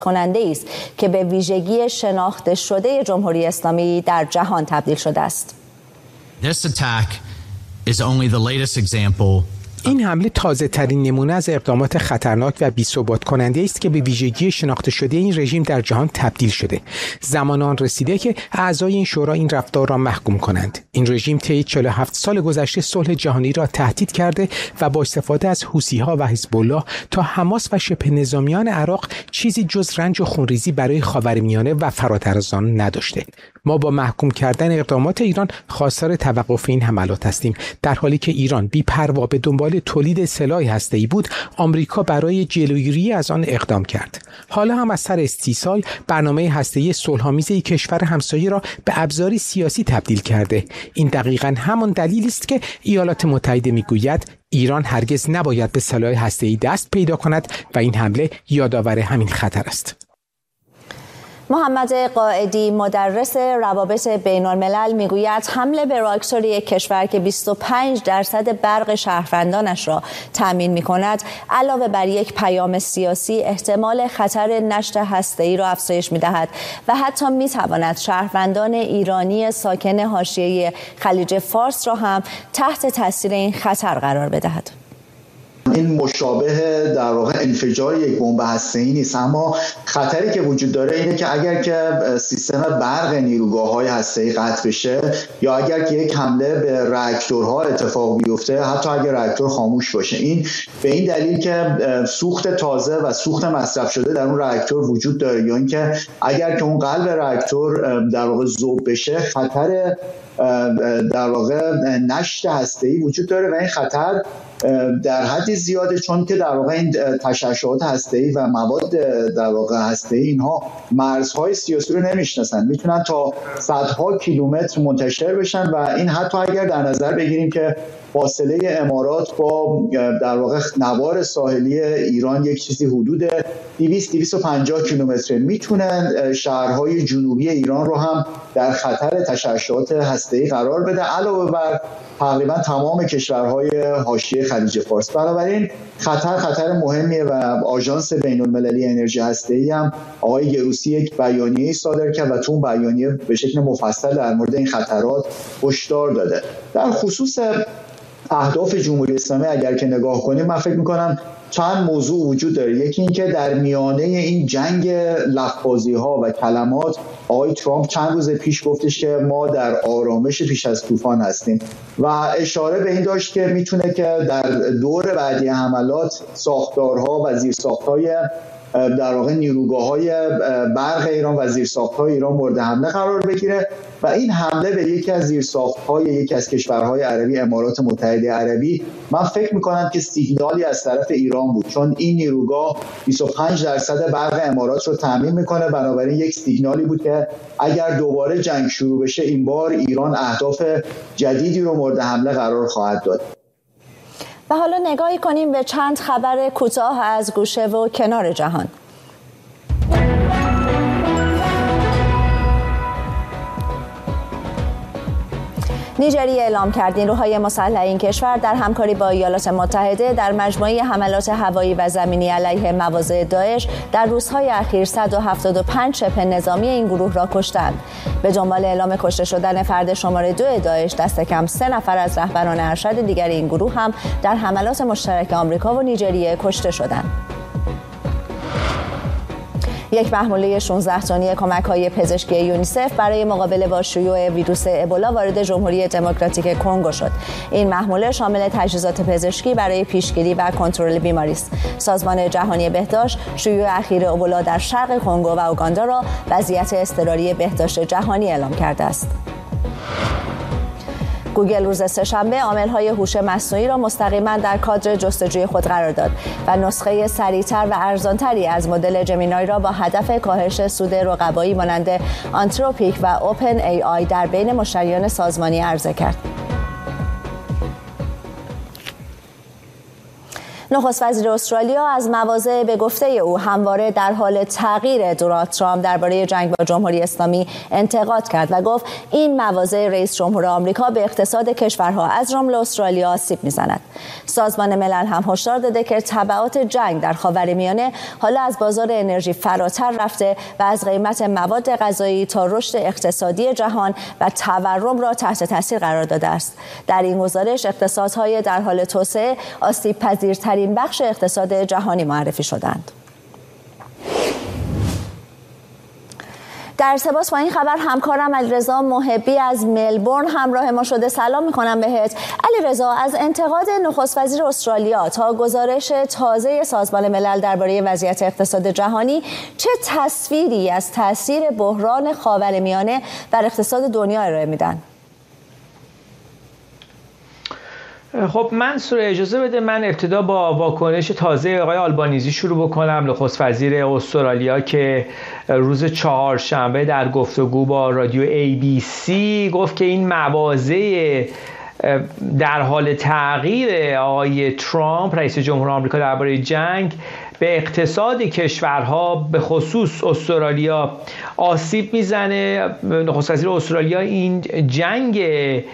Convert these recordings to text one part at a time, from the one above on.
کننده است که به ویژگی شناخته شده جمهوری اسلامی در جهان تبدیل شده است. This attack is only the latest example. این حمله تازه ترین نمونه از اقدامات خطرناک و بی‌ثبات کننده است که به ویژگی شناخته شده این رژیم در جهان تبدیل شده. زمان آن رسیده که اعضای این شورا این رفتار را محکوم کنند. این رژیم طی 47 سال گذشته صلح جهانی را تهدید کرده و با استفاده از حوثی‌ها و حزب الله تا حماس و شبه نظامیان عراق چیزی جز رنج و خونریزی برای خاورمیانه و فراتر از آن نداشته. ما با محکوم کردن اقدامات ایران خواستار توقف این حملات هستیم. در حالی که ایران بی‌پروا به دنبال تولید سلاح هسته‌ای بود، آمریکا برای جلوگیری از آن اقدام کرد. حالا هم از سر 30 سال برنامه هسته‌ای صلح‌آمیز کشور همسایه را به ابزاری سیاسی تبدیل کرده. این دقیقاً همان دلیلی است که ایالات متحده میگوید ایران هرگز نباید به سلاح هسته‌ای دست پیدا کند و این حمله یادآور همین خطر است. محمد قائدی مدرس روابط بین الملل میگوید حمله به راکتور یک کشور که 25% برق شهروندانش را تامین می‌کند علاوه بر یک پیام سیاسی احتمال خطر نشت هسته‌ای را افزایش می‌دهد و حتی می‌تواند شهروندان ایرانی ساکن حاشیه خلیج فارس را هم تحت تاثیر این خطر قرار بدهد. این مشابه در واقع انفجار یک بمب هسته‌ای نیست، اما خطری که وجود داره اینه که اگر که سیستم برق نیروگاه‌های هسته‌ای قطع بشه یا اگر که یک حمله به راکتورها اتفاق بیفته، حتی اگر راکتور خاموش باشه، این به این دلیل که سوخت تازه و سوخت مصرف شده در اون راکتور وجود داره یا اینکه اگر که اون قلب راکتور در واقع ذوب بشه خطر در واقع نشت هسته‌ای وجود داره و این خطر در حدی زیاده چون که در واقع این تشعشعات هسته‌ای و مواد در واقع هسته‌ای اینها مرزهای سیاسی رو نمیشناسن، میتونن تا صدها کیلومتر منتشر بشن و این حتی اگر در نظر بگیریم که فاصله امارات با در واقع نوار ساحلی ایران یک چیزی حدود 200-250 کیلومتر میتونن شهرهای جنوبی ایران رو هم در خطر تشعشعات هسته‌ای قرار بده، علاوه بر تقریبا تمام کشورهای حاشیه خلیج فارس. بنابراین خطر مهمیه و آژانس بین‌المللی انرژی هسته‌ای هم آقای گروسی یک بیانیه صادر کرد و تو اون بیانیه به شکل مفصل در مورد این خطرات هشدار داده. در خصوص اهداف جمهوری اسلامی اگر که نگاه کنیم، من فکر می‌کنم چند موضوع وجود داره. یکی این که در میانه این جنگ لفظ‌بازی‌ها و کلمات آقای ترامپ چند روز پیش گفتش که ما در آرامش پیش از طوفان هستیم و اشاره به این داشت که میتونه که در دور بعدی حملات ساختارها و زیرساخت‌های در واقع نیروگاه‌های برق ایران و زیرساخت‌های ایران مورد حمله قرار بگیره و این حمله به یکی از زیرساخت‌های یکی از کشورهای عربی، امارات متحده عربی، من فکر می‌کنم که سیگنالی از طرف ایران بود، چون این نیروگاه 25% برق امارات رو تامین می‌کنه. بنابراین یک سیگنالی بود که اگر دوباره جنگ شروع بشه این بار ایران اهداف جدیدی رو مورد حمله قرار خواهد داد. و حالا نگاهی کنیم به چند خبر کوتاه از گوشه و کنار جهان. نیجریه اعلام کرد نیروهای مسلح این کشور در همکاری با ایالات متحده در مجموعه حملات هوایی و زمینی علیه مواضع داعش در روزهای اخیر 175 شبه نظامی این گروه را کشتند. به دنبال اعلام کشته شدن فرد شماره 2 داعش، دست کم 3 نفر از رهبران ارشد دیگر این گروه هم در حملات مشترک آمریکا و نیجریه کشته شدند. یک محموله 16 تنی کمک‌های پزشکی یونیسف برای مقابله با شیوع ویروس ابولا وارد جمهوری دموکراتیک کنگو شد. این محموله شامل تجهیزات پزشکی برای پیشگیری و کنترل بیماری است. سازمان جهانی بهداشت شیوع اخیر ابولا در شرق کنگو و اوگاندا را وضعیت اضطراری بهداشت جهانی اعلام کرده است. گوگل روز سه‌شنبه عامل‌های هوش مصنوعی را مستقیما در کادر جستجوی خود قرار داد و نسخه سریع‌تر و ارزان‌تری از مدل جمینای را با هدف کاهش سود رقبایی مانند آنتروپیک و اوپن ای آی در بین مشتریان سازمانی عرضه کرد. نخست وزیر استرالیا از مواضع به گفته او همواره در حال تغییر دونالد ترامپ درباره جنگ با جمهوری اسلامی انتقاد کرد و گفت این مواضع رئیس جمهور آمریکا به اقتصاد کشورها از جمله استرالیا آسیب می‌زند. سازمان ملل هم هشدار داده که تبعات جنگ در خاورمیانه حالا از بازار انرژی فراتر رفته و از قیمت مواد غذایی تا رشد اقتصادی جهان و تورم را تحت تاثیر قرار داده است. در این گزارش اقتصادهای در حال توسعه آسیب پذیرترین بخش اقتصاد جهانی معرفی شدند. در ارتباط با این خبر همکارم علیرضا محبی از ملبورن همراه ما شده. سلام میکنم بهت علیرضا. از انتقاد نخست وزیر استرالیا تا گزارش تازه سازمان ملل درباره وضعیت اقتصاد جهانی، چه تصویری از تاثیر بحران خاورمیانه بر اقتصاد دنیا ارائه میدن؟ خب منصور اجازه بده من ابتدا با واکنش تازه آقای آلبانیزی شروع بکنم، نخست وزیر استرالیا که روز چهارشنبه در گفتگو با رادیو ABC گفت که این مواضع در حال تغییر آقای ترامپ رئیس جمهور آمریکا درباره جنگ به اقتصاد کشورها به خصوص استرالیا آسیب میزنه. نخست وزیر استرالیا این جنگ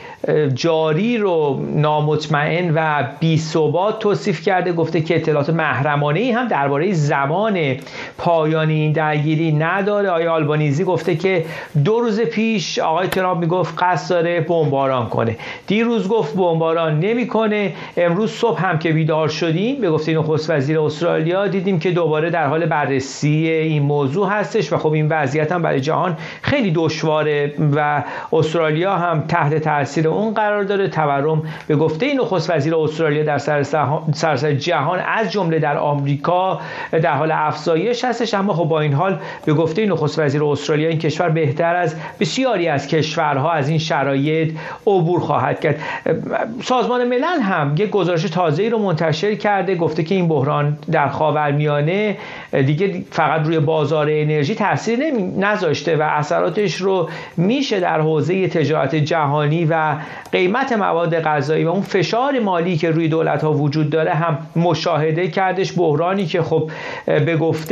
جاری رو نامطمئن و بی‌ثبات توصیف کرده، گفته که اطلاعات محرمانه‌ای هم درباره زمان پایان این درگیری نداره. آقای آلبانیزی گفته که 2 روز پیش آقای ترامپ میگفت قصد داره بمباران کنه، دیروز گفت بمباران نمیکنه، امروز صبح هم که بیدار شدیم به گفته نخست وزیر استرالیا دیدیم که دوباره در حال بررسی این موضوع هستش و خب این وضعیت هم برای جهان خیلی دشواره و استرالیا هم تحت تاثیر اون قرار داره. تورم به گفته نخست وزیر استرالیا در سراسر جهان از جمله در آمریکا در حال افزایش هستش، اما خب با این حال به گفته نخست وزیر استرالیا این کشور بهتر از بسیاری از کشورها از این شرایط عبور خواهد کرد. سازمان ملل هم یک گزارش تازه‌ای رو منتشر کرده، گفته که این بحران در خاورمیانه دیگه فقط روی بازار انرژی تاثیر نذاشته و اثراتش رو میشه در حوزه تجارت جهانی و قیمت مواد غذایی و اون فشار مالی که روی دولت‌ها وجود داره هم مشاهده کردش. بحرانی که خب به گفته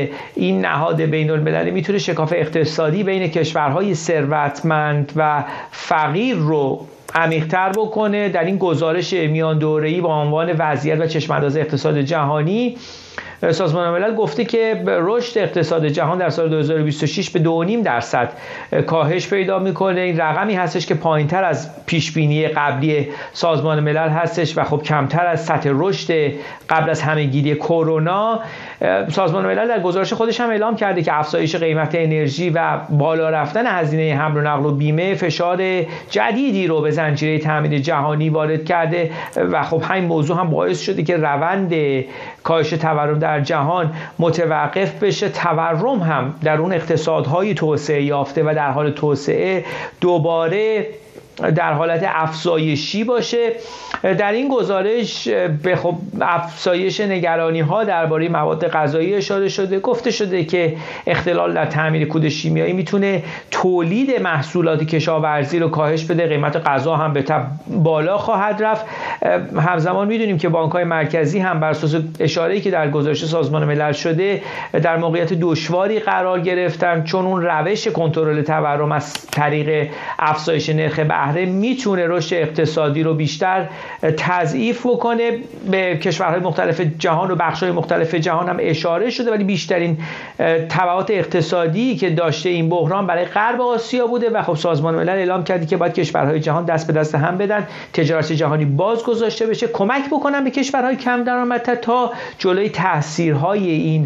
این نهاد بین‌المللی میتونه شکاف اقتصادی بین کشورهای ثروتمند و فقیر رو عمیق‌تر بکنه. در این گزارش میان دوره‌ای با عنوان وضعیت و چشم‌انداز اقتصاد جهانی سازمان ملل گفته که رشد اقتصاد جهان در سال 2026 به 2.5% کاهش پیدا میکنه. این رقمی هستش که پایینتر از پیشبینی قبلی سازمان ملل هستش و خب کمتر از سطح رشد قبل از همهگیری کرونا. سازمان ملل در گزارش خودش هم اعلام کرده که افزایش قیمت انرژی و بالا رفتن هزینه حمل و نقل و بیمه فشار جدیدی رو به زنجیره تامین جهانی وارد کرده و خب همین موضوع هم باعث شده که روند کاهش تورم در جهان متوقف بشه. تورم هم در اون اقتصادهای توسعه یافته و در حال توسعه دوباره در حالت افزایشی باشه. در این گزارش به خب افزایش نگرانی ها درباره مواد غذایی اشاره شده. گفته شده که اختلال در تامین کود شیمیایی میتونه تولید محصولات کشاورزی رو کاهش بده، قیمت غذا هم به تبع بالا خواهد رفت. همزمان میدونیم که بانک‌های مرکزی هم بر اساس اشاره‌ای که در گزارش سازمان ملل شده در موقعیت دشواری قرار گرفتن، چون اون روش کنترل تورم از طریق افزایش نرخ بهره میتونه رشد اقتصادی رو بیشتر تضعیف بکنه. به کشورهای مختلف جهان و بخش‌های مختلف جهان هم اشاره شده، ولی بیشترین تبعات اقتصادی که داشته این بحران برای غرب آسیا بوده و خب سازمان ملل اعلام کرده که باید کشورهای جهان دست به دست هم بدن، تجارت جهانی باز گذاشته بشه، کمک بکنن به کشورهای کم درآمدتر تا جلوی تاثیرهای این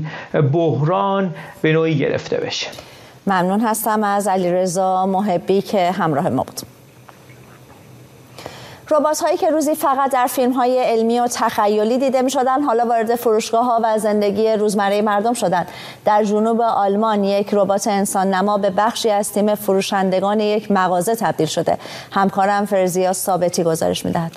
بحران به نوعی گرفته بشه. ممنون هستم از علیرضا محبی که همراه ما بود. ربات‌هایی که روزی فقط در فیلم‌های علمی و تخیلی دیده می‌شدند حالا وارد فروشگاه‌ها و زندگی روزمره مردم شدند. در جنوب آلمان یک ربات انسان نما به بخشی از تیم فروشندگان یک مغازه تبدیل شده. همکارم فرزیا ثابتی گزارش می‌دهد.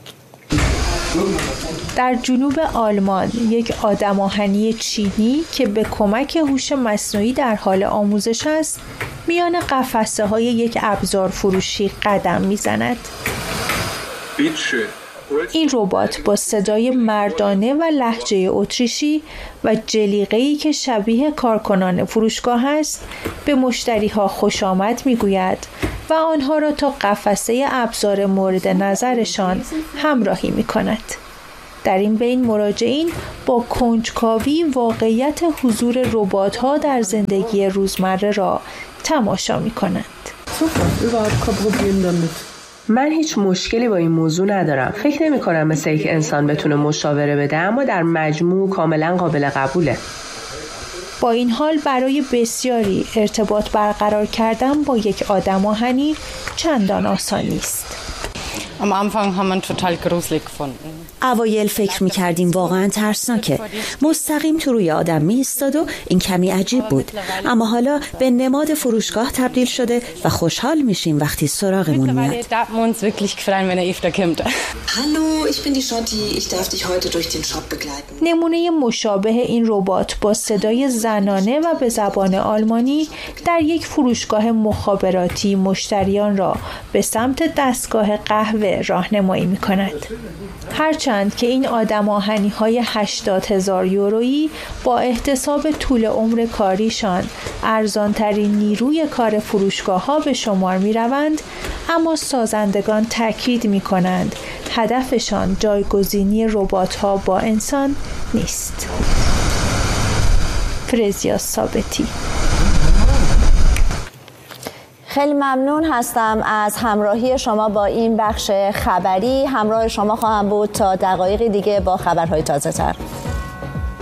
در جنوب آلمان یک آدم آهنی چینی که به کمک هوش مصنوعی در حال آموزش است، میان قفسه‌های یک ابزار فروشی قدم می‌زند. این ربات با صدای مردانه و لهجه اتریشی و جلیقه‌ای که شبیه کارکنان فروشگاه است به مشتری‌ها خوش آمد می‌گوید و آنها را تا قفسه ابزار مورد نظرشان همراهی می‌کند. در این بین مراجعین با کنجکاوی واقعیت حضور ربات‌ها در زندگی روزمره را تماشا می‌کنند. من هیچ مشکلی با این موضوع ندارم. فکر نمی‌کنم مثل یک انسان بتونه مشاوره بده، اما در مجموع کاملا قابل قبوله. با این حال برای بسیاری ارتباط برقرار کردن با یک آدم آهنی چندان آسان نیست. Am Anfang haben wir total gruselig gefunden. اوایل فکر می‌کردیم واقعاً ترسناکه. مستقیم تو روی آدم می‌ایستاد و این کمی عجیب بود. اما حالا به نماد فروشگاه تبدیل شده و خوشحال میشیم وقتی سراغمون میاد. Hallo, ich bin die Schotti. Ich darf dich heute durch den Shop begleiten. نمونه مشابه این ربات با صدای زنانه و به زبان آلمانی در یک فروشگاه مخابراتی مشتریان را به سمت دستگاه قهوه راهنمایی می‌کند. هرچند که این آدم آهنی‌های 80,000 یورویی با احتساب طول عمر کاریشان ارزان‌ترین نیروی کار فروشگاه‌ها به شمار می‌روند، اما سازندگان تاکید می‌کنند هدفشان جایگزینی ربات‌ها با انسان نیست. فرزیا ثابتی. خیلی ممنون هستم از همراهی شما با این بخش خبری. همراه شما خواهم بود تا دقایقی دیگه با خبرهای تازه‌تر.